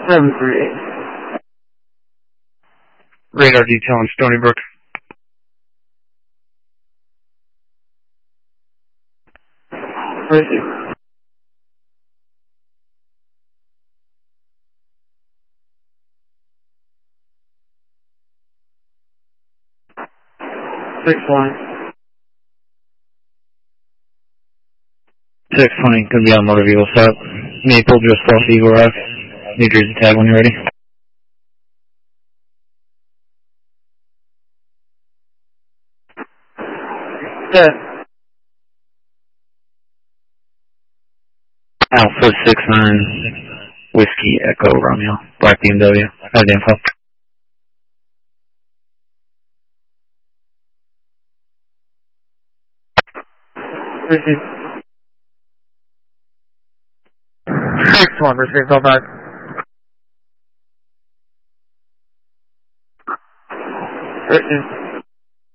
738. Radar detail in Stony Brook. Receive. 620. 620, could be on motor vehicle stop. Maple just off Eagle Rock. New Jersey tag when you're ready. Set. Alpha 69 Whiskey Echo Romeo. Black BMW. How's the info? Receive. 6-1, receive, go back. Receive.